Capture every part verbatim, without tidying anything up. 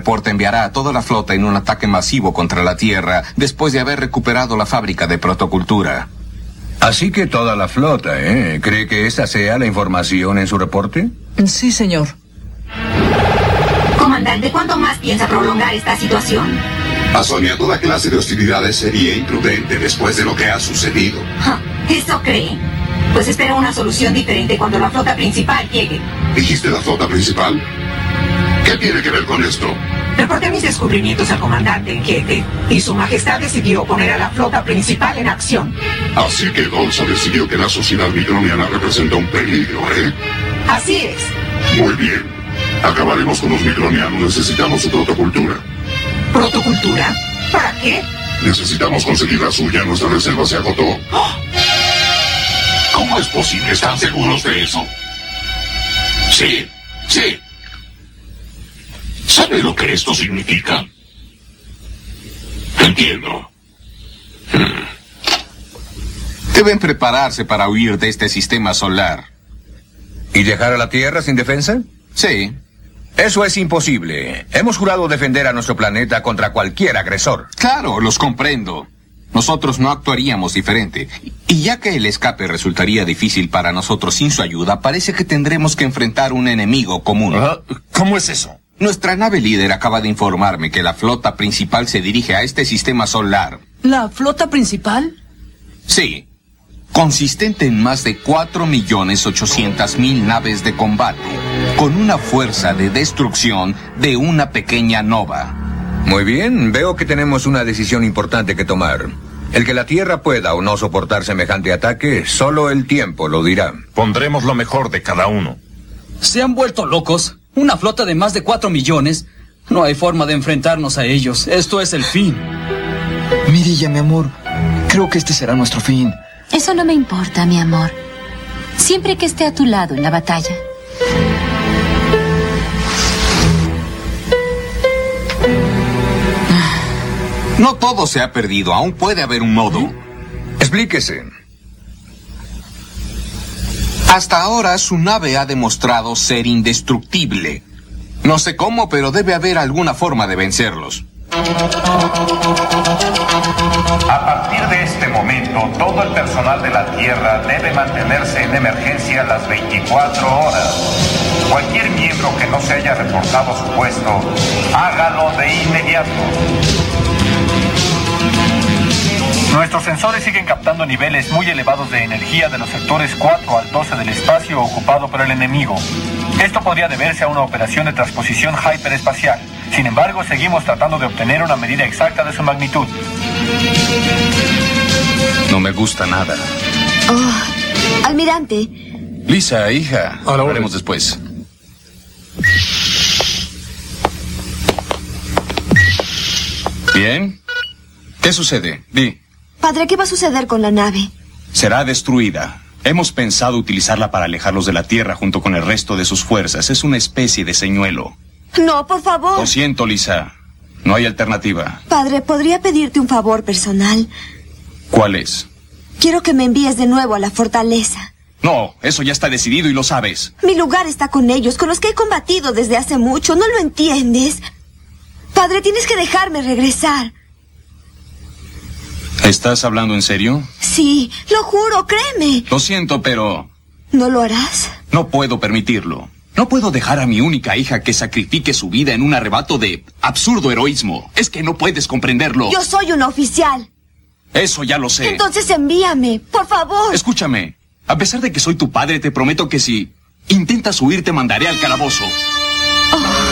reporte enviará a toda la flota en un ataque masivo contra la Tierra después de haber recuperado la fábrica de protocultura. Así que toda la flota, ¿eh? ¿Cree que esa sea la información en su reporte? Sí, señor. Comandante, ¿cuánto más piensa prolongar esta situación? Asonia, toda clase de hostilidades sería imprudente después de lo que ha sucedido. ¿Eso cree? Pues espera una solución diferente cuando la flota principal llegue. ¿Dijiste la flota principal? ¿Qué tiene que ver con esto? Reporté mis descubrimientos al comandante en jefe, y su majestad decidió poner a la flota principal en acción. Así que Gonza decidió que la sociedad microniana representa un peligro, ¿eh? Así es. Muy bien. Acabaremos con los micronianos. Necesitamos su protocultura. ¿Protocultura? ¿Para qué? Necesitamos conseguir la suya. Nuestra reserva se agotó. ¡Oh! ¿Cómo es posible? ¿Están seguros de eso? Sí, sí. ¿Sabe lo que esto significa? Entiendo. Deben prepararse para huir de este sistema solar. ¿Y dejar a la Tierra sin defensa? Sí. Eso es imposible. Hemos jurado defender a nuestro planeta contra cualquier agresor. Claro, los comprendo. Nosotros no actuaríamos diferente. Y ya que el escape resultaría difícil para nosotros sin su ayuda, parece que tendremos que enfrentar un enemigo común. Uh, ¿Cómo es eso? Nuestra nave líder acaba de informarme que la flota principal se dirige a este sistema solar. ¿La flota principal? Sí. Consistente en más de cuatro millones ochocientas mil naves de combate, con una fuerza de destrucción de una pequeña nova. Muy bien, veo que tenemos una decisión importante que tomar. El que la Tierra pueda o no soportar semejante ataque, solo el tiempo lo dirá. Pondremos lo mejor de cada uno. ¿Se han vuelto locos? ¿Una flota de más de cuatro millones? No hay forma de enfrentarnos a ellos. Esto es el fin. Mirilla, mi amor, creo que este será nuestro fin. Eso no me importa, mi amor. Siempre que esté a tu lado en la batalla. No todo se ha perdido. Aún puede haber un modo. Explíquese. Hasta ahora su nave ha demostrado ser indestructible. No sé cómo, pero debe haber alguna forma de vencerlos. A partir de este momento, todo el personal de la Tierra debe mantenerse en emergencia las veinticuatro horas. Cualquier miembro que no se haya reportado su puesto, hágalo de inmediato. Nuestros sensores siguen captando niveles muy elevados de energía de los sectores cuatro al doce del espacio ocupado por el enemigo. Esto podría deberse a una operación de transposición hiperespacial. Sin embargo, seguimos tratando de obtener una medida exacta de su magnitud. No me gusta nada. Oh, almirante. Lisa, hija, hablaremos después. ¿Bien? ¿Qué sucede? Di. Padre, ¿qué va a suceder con la nave? Será destruida. Hemos pensado utilizarla para alejarlos de la Tierra junto con el resto de sus fuerzas. Es una especie de señuelo. No, por favor. Lo siento, Lisa. No hay alternativa. Padre, ¿podría pedirte un favor personal? ¿Cuál es? Quiero que me envíes de nuevo a la fortaleza. No, eso ya está decidido y lo sabes. Mi lugar está con ellos, con los que he combatido desde hace mucho. ¿No lo entiendes? Padre, tienes que dejarme regresar. ¿Estás hablando en serio? Sí, lo juro, créeme. Lo siento, pero... ¿No lo harás? No puedo permitirlo. No puedo dejar a mi única hija que sacrifique su vida en un arrebato de absurdo heroísmo. Es que no puedes comprenderlo. Yo soy una oficial. Eso ya lo sé. Entonces envíame, por favor. Escúchame. A pesar de que soy tu padre, te prometo que si intentas huir, te mandaré al calabozo. Oh.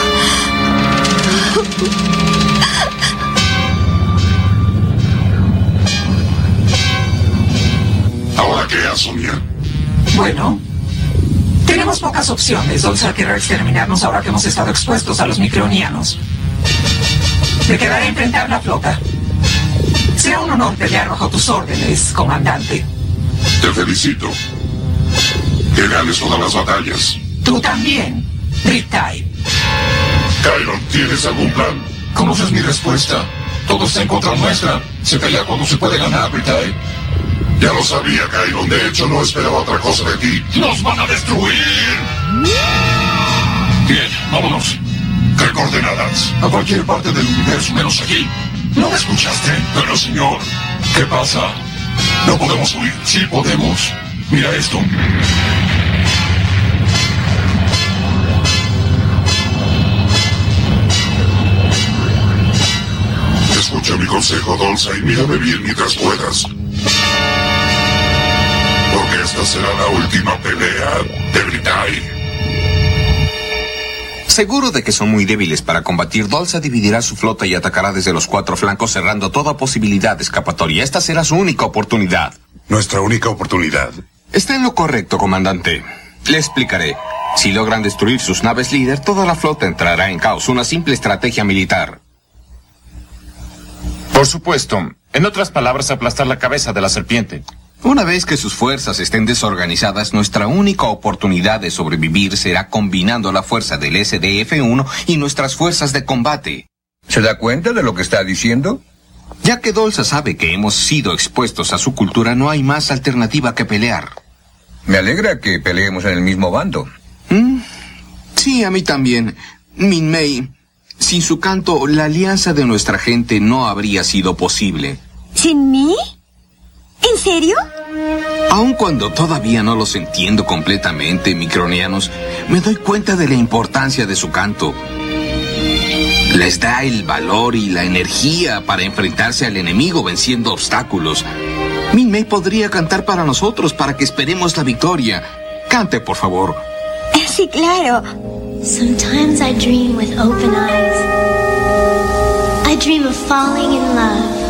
¿Ahora qué, Asonia? Bueno, tenemos pocas opciones. Dolza querrá exterminarnos ahora que hemos estado expuestos a los micronianos. Me quedará enfrentar la flota. Será un honor pelear bajo tus órdenes, comandante. Te felicito. Que ganes todas las batallas. Tú también, Riptide. Kyron, ¿tienes algún plan? ¿Conoces mi respuesta? Todo está en contra nuestra. Se pelea cuando se puede ganar, Riptide. Ya lo sabía, Kyron. De hecho, no esperaba otra cosa de ti. ¡Nos van a destruir! Bien, vámonos. ¿Qué coordenadas? A cualquier parte del universo menos aquí. ¿No me escuchaste? Pero señor, ¿qué pasa? No podemos huir. Sí podemos. Mira esto. Escucha mi consejo, Dolza, y mírame bien mientras puedas. Porque esta será la última pelea de Britai. Seguro de que son muy débiles para combatir, Dolza dividirá su flota y atacará desde los cuatro flancos, cerrando toda posibilidad de escapatoria. Esta será su única oportunidad. ¿Nuestra única oportunidad? Está en lo correcto, comandante. Le explicaré. Si logran destruir sus naves líder, toda la flota entrará en caos. Una simple estrategia militar. Por supuesto. En otras palabras, aplastar la cabeza de la serpiente. Una vez que sus fuerzas estén desorganizadas, nuestra única oportunidad de sobrevivir será combinando la fuerza del S D F uno y nuestras fuerzas de combate. ¿Se da cuenta de lo que está diciendo? Ya que Dolza sabe que hemos sido expuestos a su cultura, no hay más alternativa que pelear. Me alegra que peleemos en el mismo bando. ¿Mm? Sí, a mí también. Min Mei, sin su canto, la alianza de nuestra gente no habría sido posible. ¿Sin mí? ¿En serio? Aun cuando todavía no los entiendo completamente, micronianos, me doy cuenta de la importancia de su canto. Les da el valor y la energía para enfrentarse al enemigo venciendo obstáculos. Min Mei podría cantar para nosotros para que esperemos la victoria. Cante, por favor. Sí, claro. Sometimes I dream with open eyes. I dream of falling in love.